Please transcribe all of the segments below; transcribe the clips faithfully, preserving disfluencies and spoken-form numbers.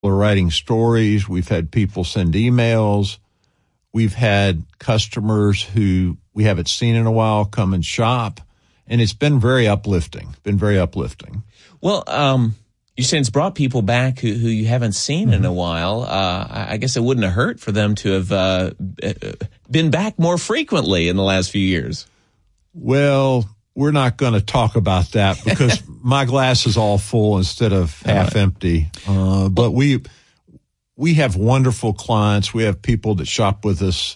are writing stories. We've had people send emails. We've had customers who we haven't seen in a while come and shop. And it's been very uplifting, been very uplifting. Well, um, you're saying it's brought people back who, who you haven't seen mm-hmm. in a while. Uh, I guess it wouldn't have hurt for them to have uh, been back more frequently in the last few years. Well, we're not going to talk about that because my glass is all full instead of half right. empty. Uh, but we we have wonderful clients. We have people that shop with us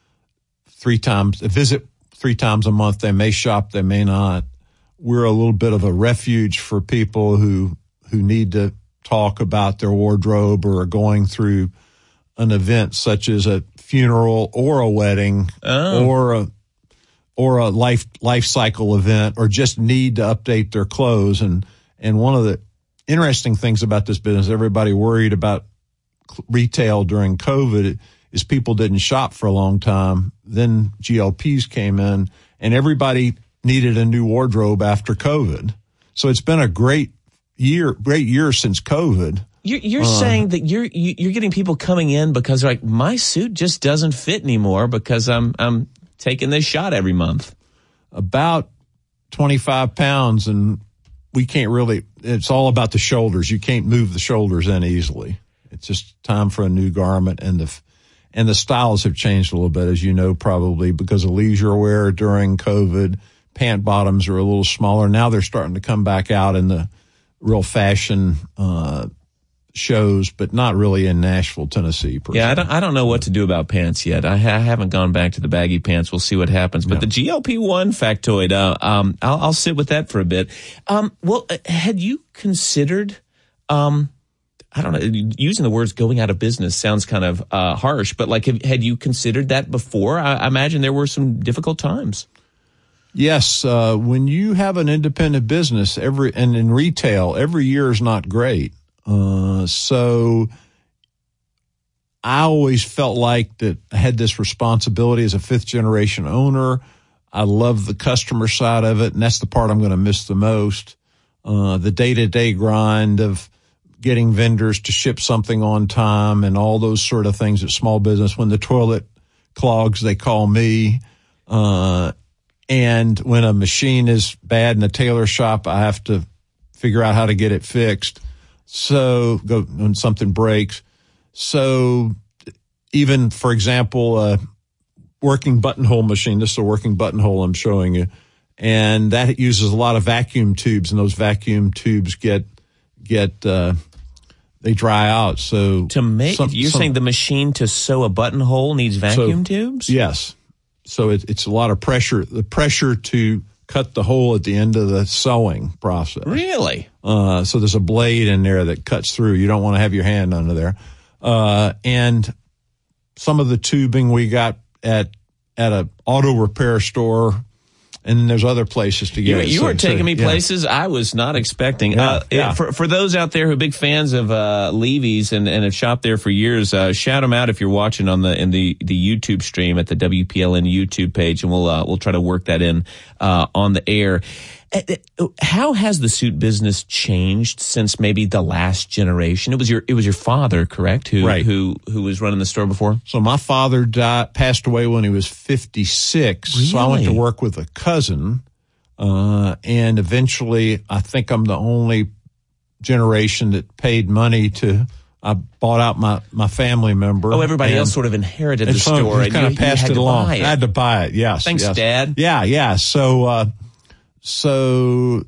three times, visit three times a month. They may shop, they may not. We're a little bit of a refuge for people who who need to talk about their wardrobe or are going through an event such as a funeral or a wedding oh. or a or a life life cycle event, or just need to update their clothes. And and one of the interesting things about this business, everybody worried about retail during COVID, is people didn't shop for a long time. Then G L Ps came in, and everybody needed a new wardrobe after COVID. So it's been a great year, great year since COVID. You're, you're uh, saying that you're you're getting people coming in because they're like, my suit just doesn't fit anymore because I'm I'm taking this shot every month. About twenty-five pounds, and we can't really, it's all about the shoulders. You can't move the shoulders in easily. It's just time for a new garment, and the and the styles have changed a little bit, as you know, probably because of leisure wear during COVID. Pant bottoms are a little smaller. Now they're starting to come back out in the real fashion uh shows, but not really in Nashville, Tennessee. Per yeah, se. I don't, I don't know what to do about pants yet. I, ha- I haven't gone back to the baggy pants. We'll see what happens. But no. the G L P one factoid, uh, um, I'll, I'll sit with that for a bit. Um, well, uh, had you considered, um, I don't know, using the words going out of business sounds kind of uh, harsh, but like, have, had you considered that before? I, I imagine there were some difficult times. Yes, uh, when you have an independent business, every and in retail, every year is not great. Uh, so I always felt like that I had this responsibility as a fifth generation owner. I love the customer side of it, and that's the part I'm going to miss the most. Uh, the day to day grind of getting vendors to ship something on time and all those sort of things at small business. When the toilet clogs, they call me. Uh, and when a machine is bad in a tailor shop, I have to figure out how to get it fixed. So go when something breaks. So even, for example, a working buttonhole machine, this is a working buttonhole I'm showing you, and that uses a lot of vacuum tubes, and those vacuum tubes get, get, uh, they dry out. So to make, some, you're some, saying the machine to sew a buttonhole needs vacuum so, tubes? Yes. So it, it's a lot of pressure, the pressure to cut the hole at the end of the sewing process. Really? Uh, so there's a blade in there that cuts through. You don't want to have your hand under there. Uh, and some of the tubing we got at, at a auto repair store, and then there's other places to get you, it. You so, were taking so, me yeah. places I was not expecting. Yeah, uh, yeah. For, for those out there who are big fans of uh, Levy's and, and have shopped there for years, uh, shout them out if you're watching on the in the, the YouTube stream at the W P L N YouTube page, and we'll uh, we'll try to work that in uh, on the air. How has the suit business changed since maybe the last generation? It was your it was your father, correct? Who right. who who was running the store before? So my father died, passed away when he was fifty-six. Really? So I went to work with a cousin, uh, and eventually I think I'm the only generation that paid money to. I bought out my, my family member. Oh, everybody else sort of inherited the so store, and kind you, of passed you had it to along. buy it. I had to buy it. Yes. Thanks, yes. Dad. Yeah, yeah. So, uh, so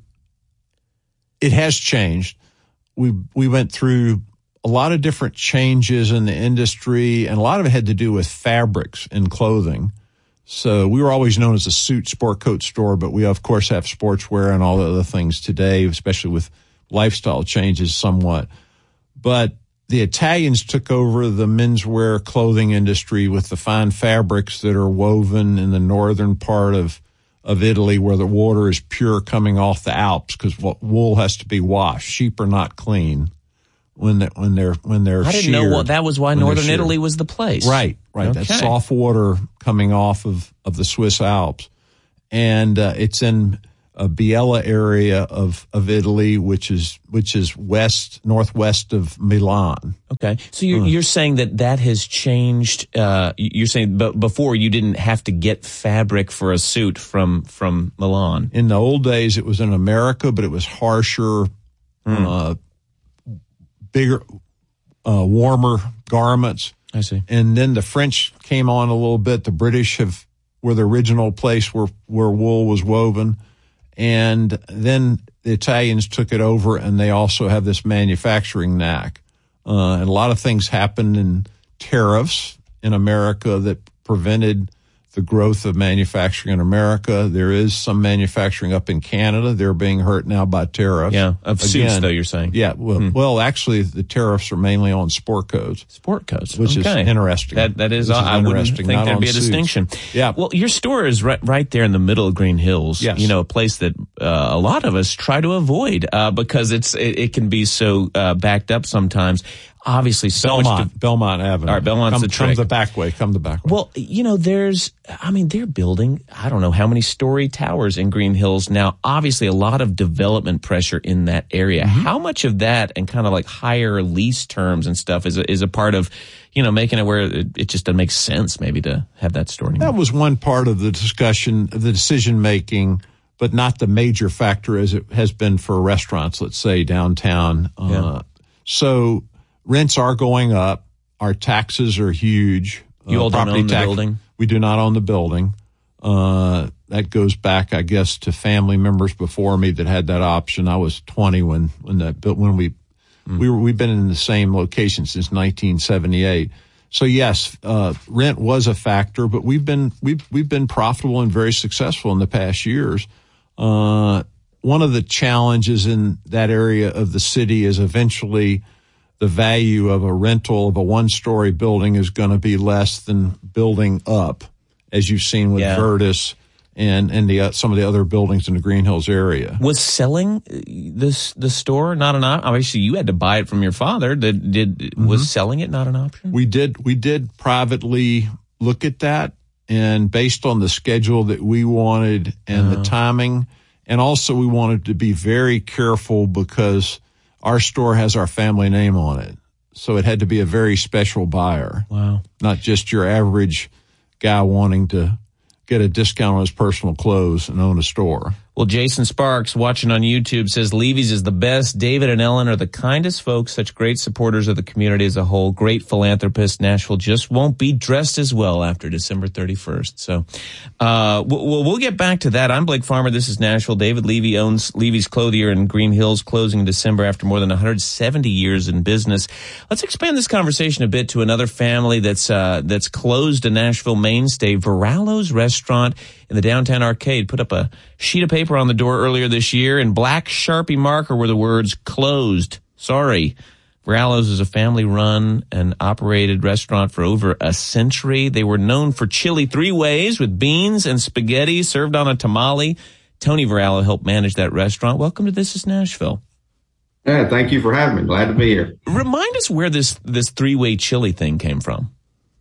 it has changed. We we went through a lot of different changes in the industry, and a lot of it had to do with fabrics and clothing. So we were always known as a suit sport coat store, but we of course have sportswear and all the other things today, especially with lifestyle changes somewhat. But the Italians took over the menswear clothing industry with the fine fabrics that are woven in the northern part of of Italy, where the water is pure coming off the Alps, because wool has to be washed. Sheep are not clean when they, when they're when they're. I didn't sheared, know what that was. Why Northern Italy was the place. Right, right. Okay. That's soft water coming off of of the Swiss Alps, and uh, it's in uh, Biella area of, of Italy, which is which is west northwest of Milan. Okay, so you're, uh. you're saying that that has changed. Uh, you're saying b- before you didn't have to get fabric for a suit from from Milan. In the old days, it was in America, but it was harsher, mm. uh, bigger, uh, warmer garments. I see. And then the French came on a little bit. The British have were the original place where where wool was woven. And then the Italians took it over, and they also have this manufacturing knack. Uh, and a lot of things happened in tariffs in America that prevented the growth of manufacturing in America. There is some manufacturing up in Canada. They're being hurt now by tariffs. Yeah, of Again, suits, though, you're saying. Yeah, well, hmm. well, actually, the tariffs are mainly on sport coats. Sport coats, which okay. is interesting. That that is, is I wouldn't think there'd be a suits. distinction. Yeah. Well, your store is right right there in the middle of Green Hills. Yes. You know, a place that uh, a lot of us try to avoid uh, because it's it, it can be so uh, backed up sometimes. Obviously, so Belmont, much to, Belmont Avenue. All right, Belmont's come, the trick. Come the back way. Come the back way. Well, you know, there's, I mean, they're building, I don't know how many story towers in Green Hills now. Obviously, a lot of development pressure in that area. Mm-hmm. How much of that and kind of like higher lease terms and stuff is a, is a part of, you know, making it where it, it just doesn't make sense maybe to have that store anymore? That was one part of the discussion, the decision making, but not the major factor as it has been for restaurants, let's say downtown. Yeah. Uh, so. Rents are going up. Our taxes are huge. You all uh, don't own the tax, building? We do not own the building. Uh, that goes back, I guess, to family members before me that had that option. I was twenty when, when that built, when we, mm. we were, we've been in the same location since nineteen seventy-eight. So yes, uh, rent was a factor, but we've been, we've, we've been profitable and very successful in the past years. Uh, one of the challenges in that area of the city is eventually the value of a rental of a one-story building is going to be less than building up, as you've seen with yeah. Virtus and and the uh, some of the other buildings in the Green Hills area. Was selling this the store not an option? Obviously, you had to buy it from your father. Did did mm-hmm. was selling it not an option? We did we did privately look at that, and based on the schedule that we wanted and uh. the timing, and also we wanted to be very careful because our store has our family name on it. So it had to be a very special buyer. Wow. Not just your average guy wanting to get a discount on his personal clothes and own a store. Well, Jason Sparks, watching on YouTube, says Levy's is the best. David and Ellen are the kindest folks, such great supporters of the community as a whole. Great philanthropists. Nashville just won't be dressed as well after December thirty-first. So, uh, we'll, we'll get back to that. I'm Blake Farmer. This is Nashville. David Levy owns Levy's Clothier in Green Hills, closing in December after more than one hundred seventy years in business. Let's expand this conversation a bit to another family that's, uh, that's closed a Nashville mainstay. Varallo's Restaurant in the downtown arcade put up a sheet of paper on the door earlier this year. In black Sharpie marker were the words closed. Sorry. Varallo's is a family-run and operated restaurant for over a century. They were known for chili three ways with beans and spaghetti served on a tamale. Tony Varallo helped manage that restaurant. Welcome to This is Nashville. Yeah, thank you for having me. Glad to be here. Remind us where this, this three-way chili thing came from.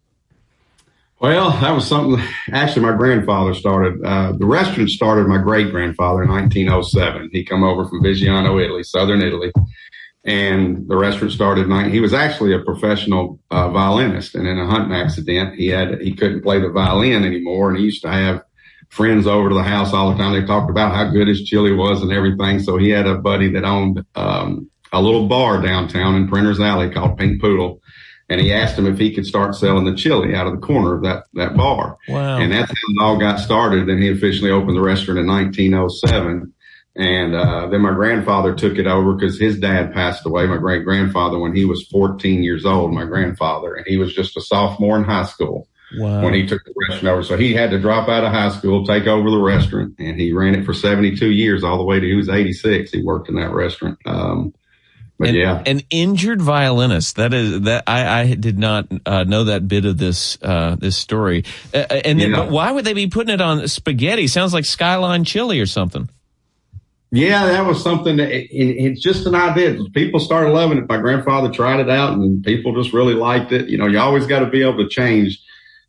Well, that was something, actually, my grandfather started. Uh, the restaurant started my great-grandfather in nineteen oh seven. He come over from Viggiano, Italy, southern Italy. And the restaurant started, he was actually a professional uh, violinist. And in a hunting accident, he had, he couldn't play the violin anymore. And he used to have friends over to the house all the time. They talked about how good his chili was and everything. So he had a buddy that owned um, a little bar downtown in Printer's Alley called Pink Poodle. And he asked him if he could start selling the chili out of the corner of that, that bar. Wow. And that's how it all got started. And he officially opened the restaurant in nineteen oh seven. And, uh, then my grandfather took it over because his dad passed away, my great grandfather, when he was fourteen years old, my grandfather. And he was just a sophomore in high school. Wow. When he took the restaurant over. So he had to drop out of high school, take over the restaurant. And he ran it for seventy-two years, all the way to he was eighty-six. He worked in that restaurant. Um, But an, yeah, an injured violinist. That is that I, I did not uh, know that bit of this uh, this story. Uh, and then, yeah. but why would they be putting it on spaghetti? Sounds like Skyline chili or something. Yeah, that was something that it, it, it's just an idea. People started loving it. My grandfather tried it out, and people just really liked it. You know, you always got to be able to change.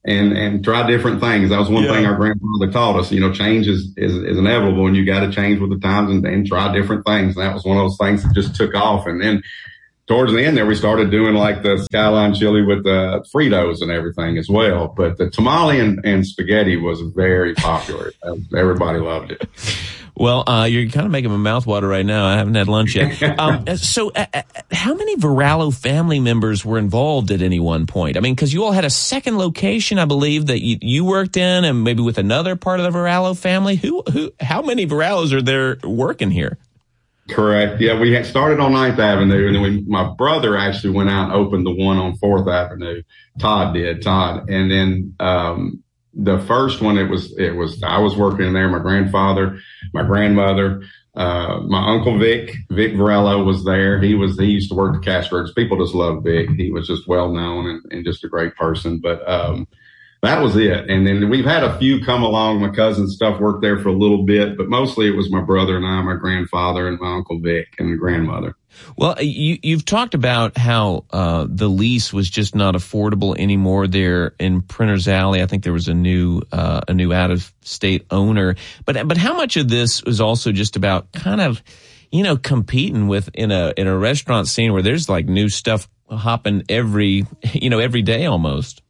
and, and try different things. That was one yeah. thing our grandfather taught us. You know, change is, is, is inevitable, and you got to change with the times and, and try different things. And that was one of those things that just took off. And then towards the end there, we started doing like the Skyline chili with the Fritos and everything as well. But the tamale and, and spaghetti was very popular. Everybody loved it. Well, uh, you're kind of making my mouth water right now. I haven't had lunch yet. Um, so uh, uh, how many Varallo family members were involved at any one point? I mean, because you all had a second location, I believe, that you, you worked in, and maybe with another part of the Varallo family. Who, who, how many Varallos are there working here? Correct. Yeah, we had started on Ninth Avenue, and then we, my brother actually went out and opened the one on Fourth Avenue. Todd did, Todd. And then um the first one, it was, it was, I was working in there, my grandfather, my grandmother, uh, my Uncle Vic, Vic Varallo was there. He was, he used to work the cash registers. People just loved Vic. He was just well known and, and just a great person. But, um, that was it. And then we've had a few come along. My cousin stuff worked there for a little bit, but mostly it was my brother and I, my grandfather and my Uncle Vic and grandmother. Well, you, you've talked about how uh, the lease was just not affordable anymore there in Printers Alley. I think there was a new uh, a new out-of-state owner. But but how much of this was also just about kind of, you know, competing with in a in a restaurant scene where there's like new stuff hopping every you know every day almost.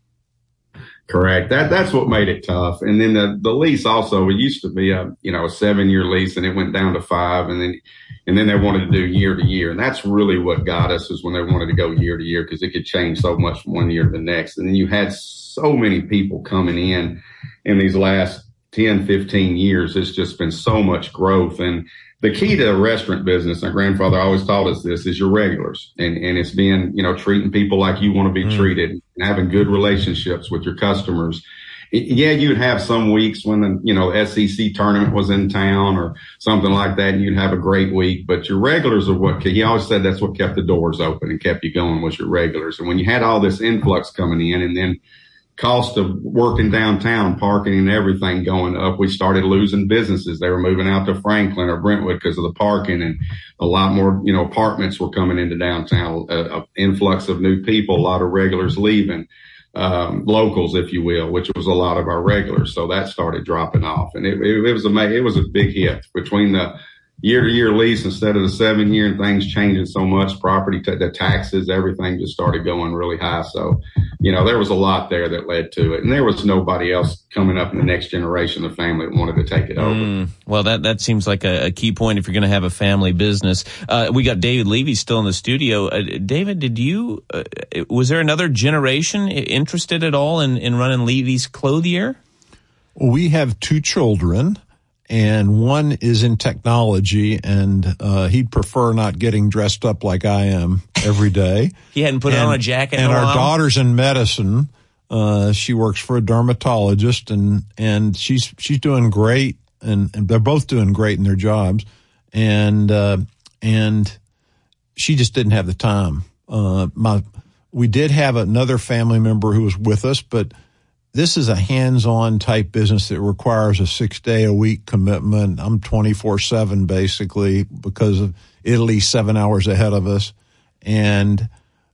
Correct. That that's what made it tough. And then the the lease also, it used to be a you know a seven year lease, and it went down to five, and then and then they wanted to do year to year, and that's really what got us, is when they wanted to go year to year, because it could change so much from one year to the next. And then you had so many people coming in in these last ten, fifteen years. It's just been so much growth. And the key to the restaurant business, my grandfather always taught us this, is your regulars. And, and it's being, you know, treating people like you want to be mm. treated, and having good relationships with your customers. Yeah, you'd have some weeks when the, you know, S E C tournament was in town or something like that, and you'd have a great week. But your regulars are what, he always said that's what kept the doors open and kept you going, was your regulars. And when you had all this influx coming in, and then cost of working downtown, parking and everything going up, we started losing businesses. They were moving out to Franklin or Brentwood because of the parking, and a lot more, you know, apartments were coming into downtown, a, a influx of new people, a lot of regulars leaving, um, locals, if you will, which was a lot of our regulars. So that started dropping off, and it, it, it was a, it was a big hit between the year to year lease instead of the seven year, and things changing so much, property, t- the taxes, everything just started going really high. So, you know, there was a lot there that led to it, and there was nobody else coming up in the next generation of family that wanted to take it over. Mm, well, that, that seems like a, a key point if you're going to have a family business. Uh, we got David Levy still in the studio. Uh, David, did you, uh, was there another generation interested at all in, in running Levy's Clothier? Well, we have two children, and one is in technology, and uh, he'd prefer not getting dressed up like I am every day. He hadn't put and, on a jacket in and a our while? daughter's in medicine. Uh, she works for a dermatologist, and and she's she's doing great, and, and they're both doing great in their jobs, and uh, and she just didn't have the time. Uh, my we did have another family member who was with us, but this is a hands-on type business that requires a six-day-a-week commitment. I'm twenty-four seven basically, because of Italy seven hours ahead of us, and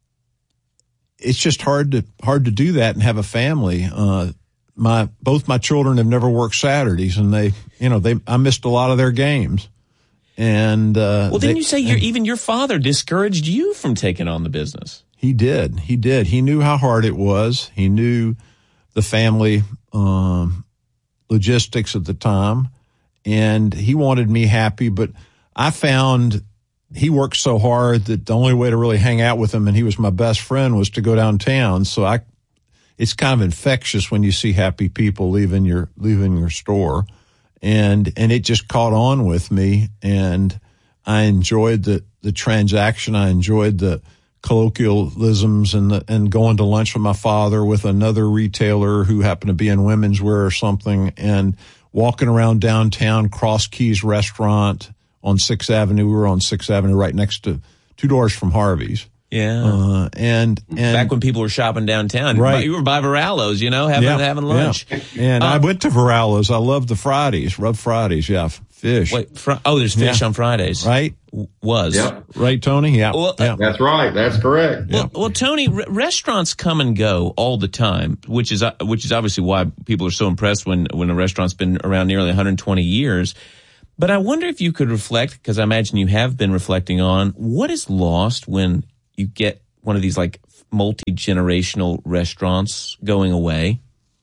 it's just hard to hard to do that and have a family. Uh, my both my children have never worked Saturdays, and they, you know, they I missed a lot of their games. And uh, well, didn't they, you say your, even your father discouraged you from taking on the business? He did. He did. He knew how hard it was. He knew the family um, logistics at the time, and he wanted me happy. But I found he worked so hard that the only way to really hang out with him, and he was my best friend, was to go downtown. So I, it's kind of infectious when you see happy people leaving your leaving your store, and and it just caught on with me, and I enjoyed the the transaction. I enjoyed the colloquialisms and the, and going to lunch with my father with another retailer who happened to be in women's wear or something, and walking around downtown, Cross Keys Restaurant on Sixth Avenue. We were on Sixth Avenue right next to two doors from Harvey's. Yeah. Uh, and, and back when people were shopping downtown, right. You were by Varallo's, you know, having, yeah, having lunch. Yeah. And um, I went to Varallo's. I loved the Fridays, Rub Fridays. Yeah. fish. Wait, fr- oh, there's fish Yeah. on Fridays. Right? W- was. Yep. Right, Tony? Yeah. Well, yeah. That's right. That's correct. Well, well, Tony, re- restaurants come and go all the time, which is uh, which is obviously why people are so impressed when when a restaurant's been around nearly one hundred twenty years. But I wonder if you could reflect, because I imagine you have been reflecting on, what is lost when you get one of these like multi-generational restaurants going away?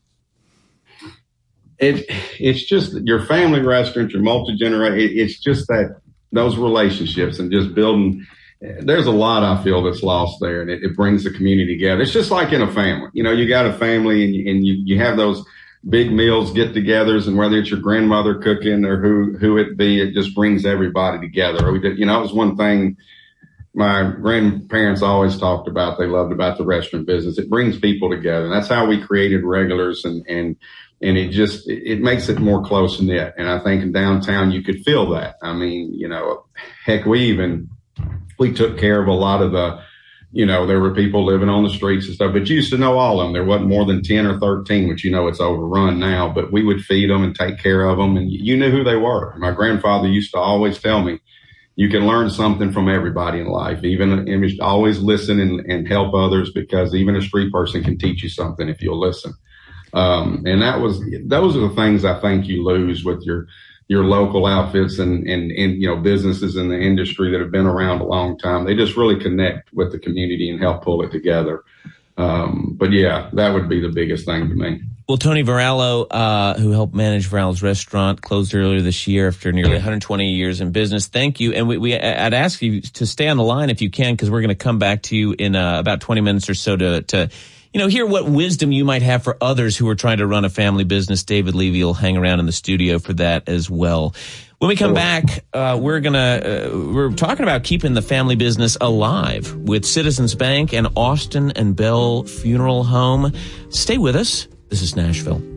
It, it's just your family restaurant, your multi-generation. It, it's just that those relationships and just building. There's a lot I feel that's lost there, and it, it brings the community together. It's just like in a family. You know, you got a family, and, and you, you have those big meals, get-togethers, and whether it's your grandmother cooking or who who it be, it just brings everybody together. We did, you know, it was one thing my grandparents always talked about. They loved about the restaurant business. It brings people together, and that's how we created Regulars, and and and it just it makes it more close knit. And I think in downtown you could feel that. I mean, you know, heck, we even we took care of a lot of the. You know, there were people living on the streets and stuff, but you used to know all of them. There wasn't more than ten or thirteen, which you know it's overrun now, but we would feed them and take care of them, and you knew who they were. My grandfather used to always tell me, you can learn something from everybody in life, even and always listen and, and help others, because even a street person can teach you something if you'll listen. Um, and that was, those are the things I think you lose with your your local outfits and, and, and, you know, businesses in the industry that have been around a long time. They just really connect with the community and help pull it together. Um, but yeah, that would be the biggest thing to me. Well, Tony Varallo, uh, who helped manage Varallo's restaurant, closed earlier this year after nearly one hundred twenty years in business. Thank you. And we, we I'd ask you to stay on the line if you can, because we're going to come back to you in uh, about twenty minutes or so to, to, you know, hear what wisdom you might have for others who are trying to run a family business. David Levy will hang around in the studio for that as well. When we come back, uh, we're gonna uh, we're talking about keeping the family business alive with Citizens Bank and Austin and Bell Funeral Home. Stay with us. This is Nashville.